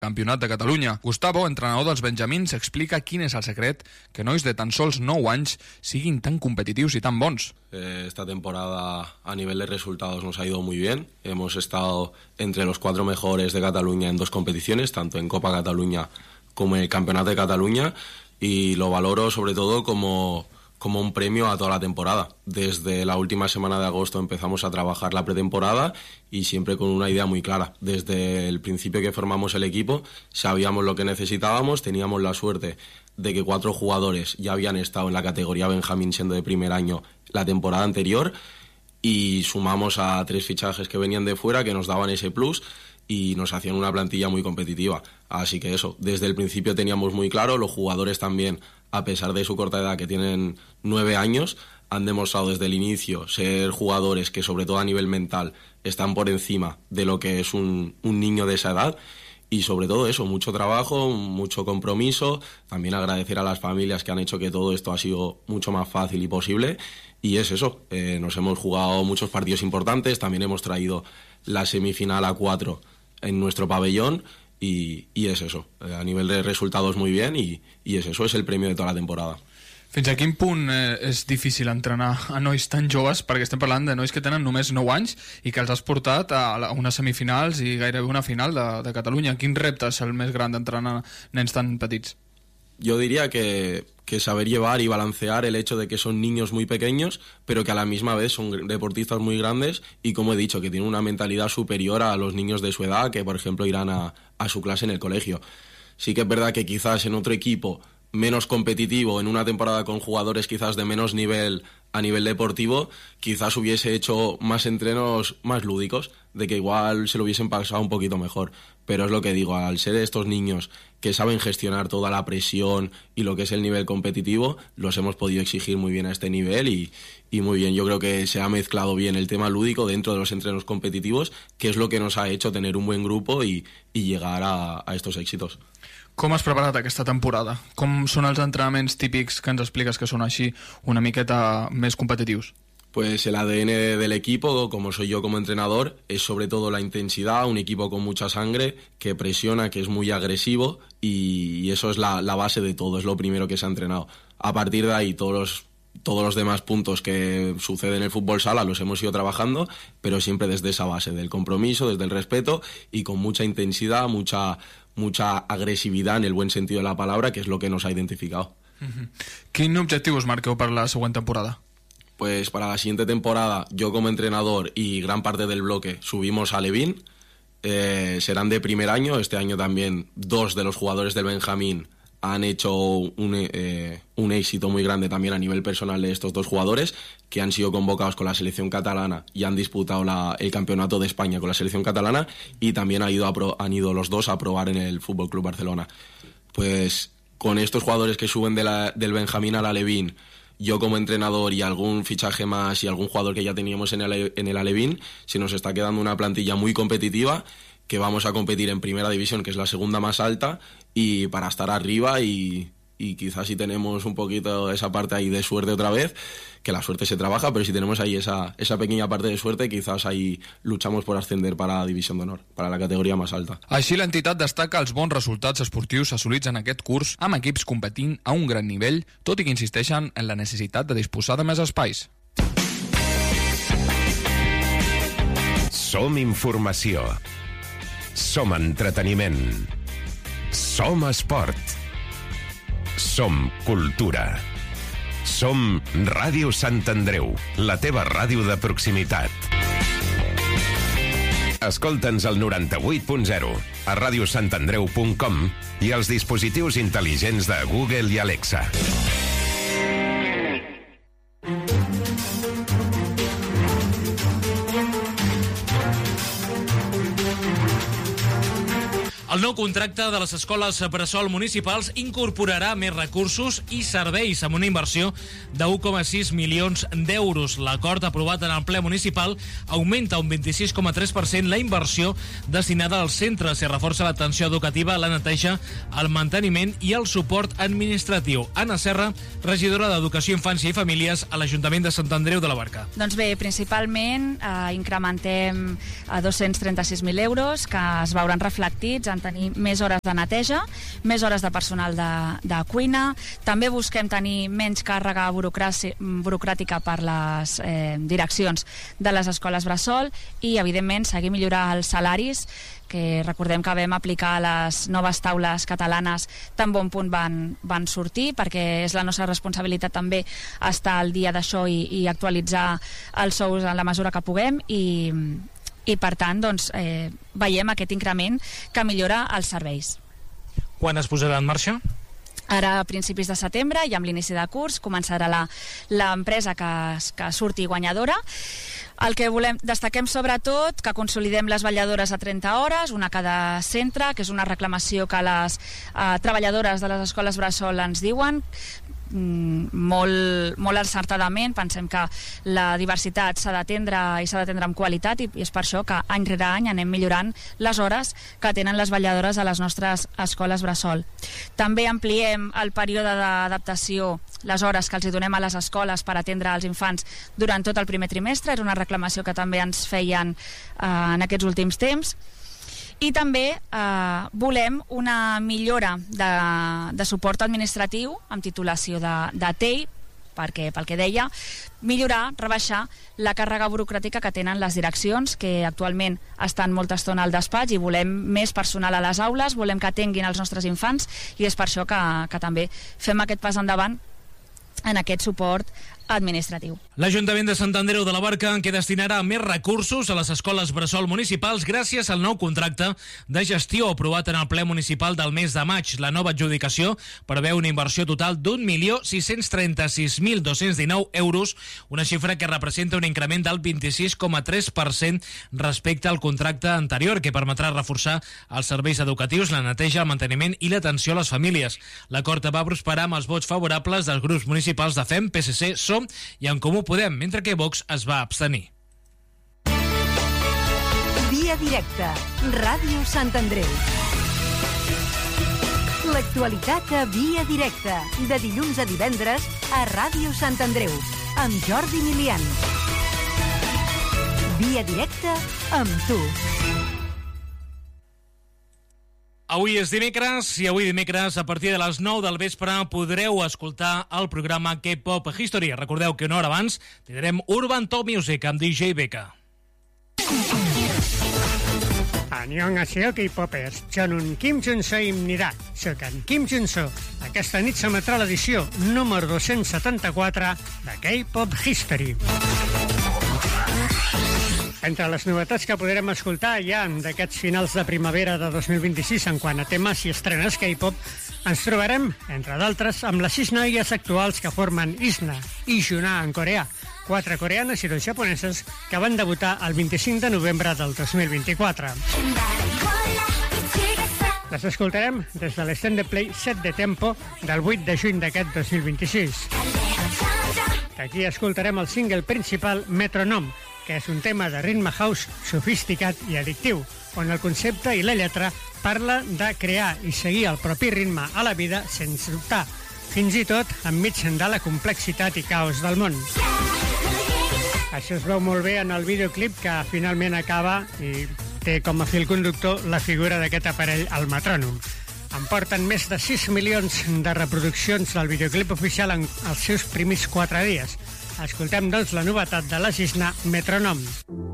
Campionat de Catalunya. Gustavo, entrenador dels benjamins, explica quin és el secret que nois de tan sols 9 anys siguin tan competitius y tan bons. Esta temporada a nivel de resultados nos ha ido muy bien. Hemos estado entre los 4 mejores de Cataluña en 2 competiciones, tanto en Copa Cataluña como en el Campeonato de Cataluña, y lo valoro sobre todo como un premio a toda la temporada. Desde la última semana de agosto empezamos a trabajar la pretemporada y siempre con una idea muy clara. Desde el principio que formamos el equipo sabíamos lo que necesitábamos, teníamos la suerte de que 4 jugadores ya habían estado en la categoría Benjamín siendo de primer año la temporada anterior, y sumamos a 3 fichajes que venían de fuera que nos daban ese plus y nos hacían una plantilla muy competitiva. Así que eso, desde el principio teníamos muy claro, los jugadores también, a pesar de su corta edad, que tienen 9 años, han demostrado desde el inicio ser jugadores que, sobre todo a nivel mental, están por encima de lo que es un niño de esa edad. Y sobre todo eso, mucho trabajo, mucho compromiso, también agradecer a las familias que han hecho que todo esto ha sido mucho más fácil y posible. Y es eso, nos hemos jugado muchos partidos importantes, también hemos traído la semifinal a 4 en nuestro pabellón, y es eso, a nivel de resultados muy bien, y es eso, es el premio de toda la temporada. Fins a quin punt és difícil entrenar a nois tan joves, perquè estem parlant de nois que tenen només 9 anys i que els has portat a unes semifinals i gairebé una final de Catalunya? Quin repte és el més gran d'entrenar nens tan petits? Yo diría que saber llevar y balancear el hecho de que son niños muy pequeños, pero que a la misma vez son deportistas muy grandes y, como he dicho, que tienen una mentalidad superior a los niños de su edad, que por ejemplo irán a su clase en el colegio. Sí que es verdad que quizás en otro equipo menos competitivo, en una temporada con jugadores quizás de menos nivel a nivel deportivo, quizás hubiese hecho más entrenos más lúdicos, de que igual se lo hubiesen pasado un poquito mejor. Pero es lo que digo, al ser estos niños que saben gestionar toda la presión y lo que es el nivel competitivo, los hemos podido exigir muy bien a este nivel y muy bien. Yo creo que se ha mezclado bien el tema lúdico dentro de los entrenos competitivos, que es lo que nos ha hecho tener un buen grupo y llegar a estos éxitos. Com has preparat aquesta temporada? Com són els entrenaments típics que ens expliques que són així una miqueta més competitius? Pues el ADN del equipo, como soy yo como entrenador, es sobre todo la intensidad, un equipo con mucha sangre, que presiona, que es muy agresivo, y eso es la base de todo, es lo primero que se ha entrenado. A partir de ahí todos los demás puntos que suceden en el fútbol sala los hemos ido trabajando, pero siempre desde esa base, del compromiso, desde el respeto y con mucha intensidad, mucha agresividad en el buen sentido de la palabra, que es lo que nos ha identificado. Quin objectiu us marqueu per la següent temporada? Pues para la siguiente temporada, yo como entrenador y gran parte del bloque subimos a Levín, serán de primer año. Este año también 2 de los jugadores del Benjamín han hecho un éxito muy grande también a nivel personal de estos 2 jugadores, que han sido convocados con la selección catalana y han disputado el campeonato de España con la selección catalana, y también han ido los 2 a probar en el FC Barcelona. Pues con estos jugadores que suben del Benjamín a la Alevín, yo como entrenador y algún fichaje más y algún jugador que ya teníamos en el Alevín, se nos está quedando una plantilla muy competitiva, que vamos a competir en primera división, que es la segunda más alta, y para estar arriba, y quizás si tenemos un poquito esa parte ahí de suerte otra vez, que la suerte se trabaja, pero si tenemos ahí esa pequeña parte de suerte, quizás ahí luchamos por ascender para la División d'Honor, para la categoria més alta. Així l'entitat destaca els bons resultats esportius assolits en aquest curs, amb equips competint a un gran nivell, tot i que insisteixen en la necessitat de disposar de més espais. Som informació. Som entreteniment. Som esport. Som cultura. Som Ràdio Sant Andreu, la teva ràdio de proximitat. Escolta'ns al 98.0, a radiosantandreu.com i als dispositius intel·ligents de Google i Alexa. El nou contracte de les escoles bressol municipals incorporarà més recursos i serveis amb una inversió de 1,6 milions d'euros. L'acord aprovat en el ple municipal augmenta un 26,3% la inversió destinada als centres i reforça l'atenció educativa, la neteja, el manteniment i el suport administratiu. Anna Serra, regidora d'Educació, Infància i Famílies a l'Ajuntament de Sant Andreu de la Barca. Doncs bé, principalment incrementem a 236.000 euros que es veuran reflectits en tenir tenir més hores de neteja, més hores de personal de cuina. També busquem tenir menys càrrega burocràtica per les direccions de les escoles bressol i, evidentment, seguir millorar els salaris, que recordem que vam aplicar les noves taules catalanes tan bon punt van sortir, perquè és la nostra responsabilitat també estar al dia d'això i actualitzar els sous en la mesura que puguem i per tant doncs, veiem aquest increment que millora els serveis. Quan es posarà en marxa? Ara a principis de setembre i amb l'inici de curs començarà l'empresa que surti guanyadora. El que destaquem sobretot que consolidem les vetlladores a 30 hores, una a cada centre, que és una reclamació que les treballadores de les escoles bressol ens diuen, molt encertadament. Pensem que la diversitat s'ha d'atendre i s'ha d'atendre amb qualitat i és per això que any rere any anem millorant les hores que tenen les vetlladores a les nostres escoles bressol. També ampliem el període d'adaptació, les hores que els hi donem a les escoles per atendre els infants durant tot el primer trimestre. Era una reclamació que també ens feien en aquests últims temps. I també volem una millora de suport administratiu amb titulació de TEI, perquè, pel que deia, millorar, rebaixar la càrrega burocràtica que tenen les direccions, que actualment estan molta estona al despatx, i volem més personal a les aules, volem que atenguin els nostres infants, i és per això que també fem aquest pas endavant en aquest suport administratiu. L'Ajuntament de Sant Andreu de la Barca en què destinarà més recursos a les escoles bressol municipals gràcies al nou contracte de gestió aprovat en el ple municipal del mes de maig. La nova adjudicació preveu una inversió total d'1.636.219 euros, una xifra que representa un increment del 26,3% respecte al contracte anterior, que permetrà reforçar els serveis educatius, la neteja, el manteniment i l'atenció a les famílies. L'acord va prosperar amb els vots favorables dels grups municipals de FEM, PSC, SOM i En Comú Podem, mentre que Vox es va abstenir. Via directa, Ràdio Sant Andreu. L'actualitat a Via directa, de dilluns a divendres a Ràdio Sant Andreu, amb Jordi Milian. Via directa amb tu. Avui és dimecres i avui dimecres a partir de les 9 del vespre podreu escoltar el programa K-Pop History. Recordeu que una hora abans tindrem Urban Top Music amb DJ Becca. Annyeonghaseyo K-Popers, 저는 김준서입니다. Soc en Kim Junso. Aquesta nit s'emetrà l'edició número 274 de K-Pop History. Entre les novetats que podrem escoltar ja d'aquests finals de primavera de 2026 en quant a temes i estrenes K-pop, ens trobarem, entre d'altres, amb les 6 noies actuals que formen ISNA i Juna en coreà, 4 coreanes i 2 japoneses que van debutar el 25 de novembre del 2024. Les escoltarem des de l'Stand Play 7 de Tempo del 8 de juny d'aquest 2026. Aquí escoltarem el single principal Metronome, que és un tema de ritme house sofisticat i addictiu, on el concepte i la lletra parla de crear i seguir el propi ritme a la vida sense dubtar, fins i tot enmig de la complexitat i caos del món. Això es veu molt bé en el videoclip que finalment acaba i té com a fil conductor la figura d'aquest aparell, el metrònom. En porten més de 6 milions de reproduccions del videoclip oficial en els seus primers 4 dies. Escoltem, doncs, la novetat de la ISNA, Metronome.